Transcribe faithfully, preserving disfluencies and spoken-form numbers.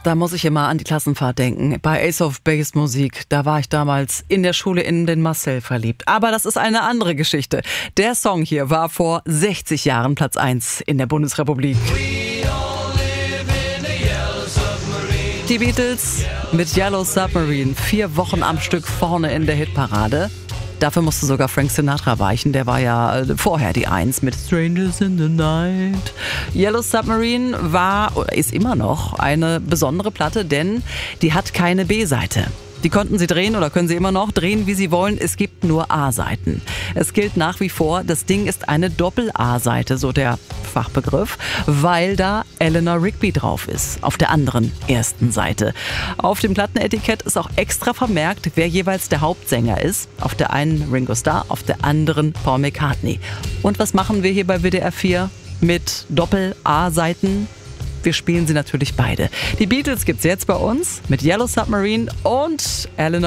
Da muss ich immer an die Klassenfahrt denken. Bei Ace of Base Musik, da war ich damals in der Schule in den Marcel verliebt. Aber das ist eine andere Geschichte. Der Song hier war vor sechzig Jahren Platz eins in der Bundesrepublik. Die Beatles mit Yellow Submarine, vier Wochen am Stück vorne in der Hitparade. Dafür musste sogar Frank Sinatra weichen, der war ja vorher die Eins mit Strangers in the Night. Yellow Submarine war, oder ist immer noch, eine besondere Platte, denn die hat keine B-Seite. Die konnten sie drehen oder können sie immer noch drehen, wie sie wollen. Es gibt nur A-Seiten. Es gilt nach wie vor, das Ding ist eine Doppel-A-Seite, so der Fachbegriff, weil da Eleanor Rigby drauf ist, auf der anderen ersten Seite. Auf dem Plattenetikett ist auch extra vermerkt, wer jeweils der Hauptsänger ist. Auf der einen Ringo Starr, auf der anderen Paul McCartney. Und was machen wir hier bei W D R vier mit Doppel-A-Seiten? Wir spielen sie natürlich beide. Die Beatles gibt's jetzt bei uns mit Yellow Submarine und Eleanor